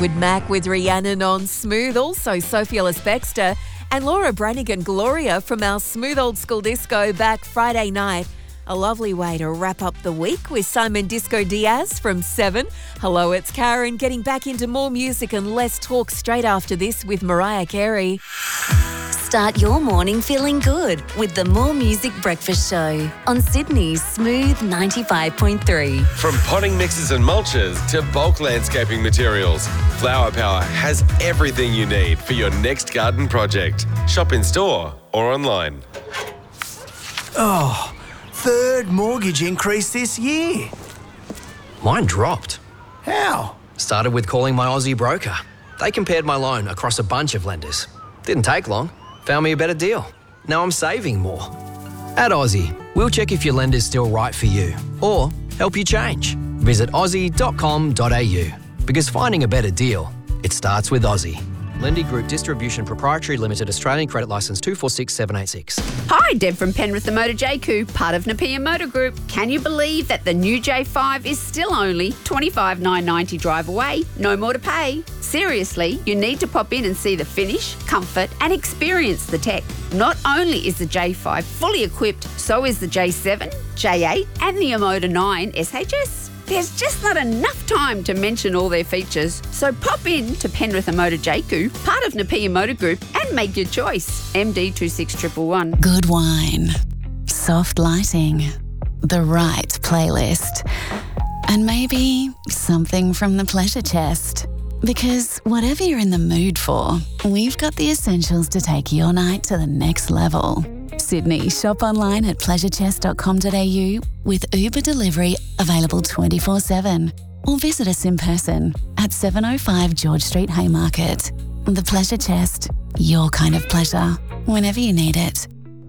Fleetwood Mac with Rhiannon on Smooth. Also, Sophie Ellis-Bextor and Laura Branigan Gloria from our Smooth Old School Disco back Friday night. A lovely way to wrap up the week with Simon Disco Diaz from 7. Hello, it's Karen, getting back into more music and less talk straight after this with Mariah Carey. Start your morning feeling good with the More Music Breakfast Show on Sydney's Smooth 95.3. From potting mixes and mulches to bulk landscaping materials, Flower Power has everything you need for your next garden project. Shop in store or online. Oh, third mortgage increase this year. Mine dropped. How? Started with calling my Aussie broker. They compared my loan across a bunch of lenders. Didn't take long. Found me a better deal. Now I'm saving more. At Aussie, we'll check if your lender's still right for you or help you change. Visit aussie.com.au because finding a better deal, it starts with Aussie. Lendy Group Distribution Proprietary Limited, Australian Credit Licence 246786. Hi, Deb from Penrith the Motor JQ, part of Napier Motor Group. Can you believe that the new J5 is still only $25,990 drive away? No more to pay. Seriously, you need to pop in and see the finish, comfort and experience the tech. Not only is the J5 fully equipped, so is the J7, J8 and the Omoda 9 SHS. There's just not enough time to mention all their features. So pop in to Penrith Motor JQ, part of Napier Motor Group, and make your choice. MD 26111. Good wine, soft lighting, the right playlist, and maybe something from the pleasure chest. Because whatever you're in the mood for, we've got the essentials to take your night to the next level. Sydney, shop online at pleasurechest.com.au with Uber delivery available 24/7. Or visit us in person at 705 George Street Haymarket. The Pleasure Chest, your kind of pleasure, whenever you need it.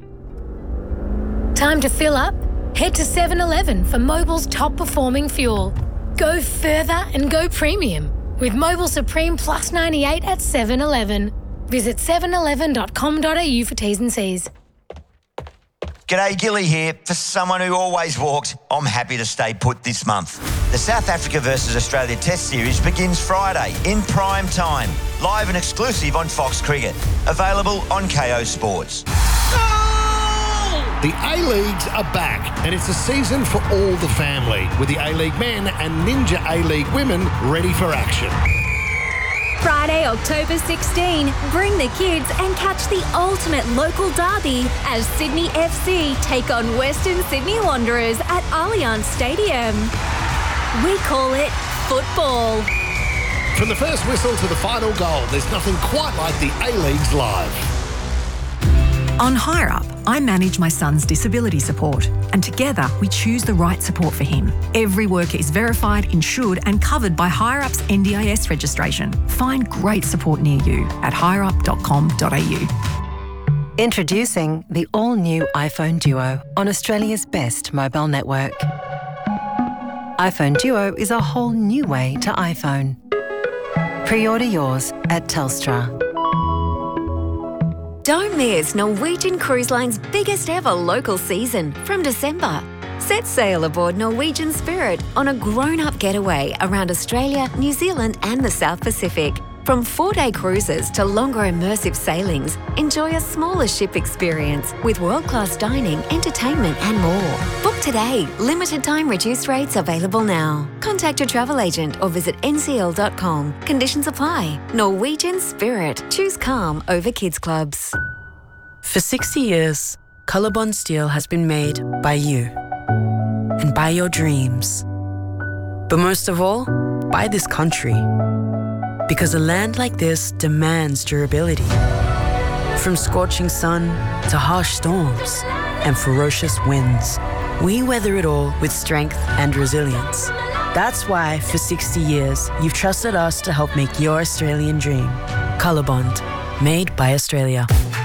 Time to fill up? Head to 7-Eleven for Mobil's top performing fuel. Go further and go premium with Mobil Supreme Plus 98 at 7-Eleven. Visit 7eleven.com.au for T's and C's. G'day, Gilly here. For someone who always walked, I'm happy to stay put this month. The South Africa versus Australia Test Series begins Friday in prime time, live and exclusive on Fox Cricket. Available on KO Sports. The A-Leagues are back, and it's a season for all the family, with the A-League men and Ninja A-League women ready for action. Friday, October 16, bring the kids and catch the ultimate local derby as Sydney FC take on Western Sydney Wanderers at Allianz Stadium. We call it football. From the first whistle to the final goal, there's nothing quite like the A-Leagues live. On Hire Up, I manage my son's disability support, and together we choose the right support for him. Every worker is verified, insured and covered by Hire Up's NDIS registration. Find great support near you at hireup.com.au. Introducing the all-new iPhone Duo on Australia's best mobile network. iPhone Duo is a whole new way to iPhone. Pre-order yours at Telstra. Don't miss Norwegian Cruise Line's biggest ever local season from December. Set sail aboard Norwegian Spirit on a grown-up getaway around Australia, New Zealand and the South Pacific. From 4-day cruises to longer immersive sailings, enjoy a smaller ship experience with world-class dining, entertainment and more. Book today. Limited time reduced rates available now. Contact your travel agent or visit ncl.com. Conditions apply. Norwegian Spirit. Choose calm over kids clubs. For 60 years, Colorbond Steel has been made by you and by your dreams. But most of all, by this country. Because a land like this demands durability. From scorching sun to harsh storms and ferocious winds, we weather it all with strength and resilience. That's why, for 60 years, you've trusted us to help make your Australian dream. Colorbond, made by Australia.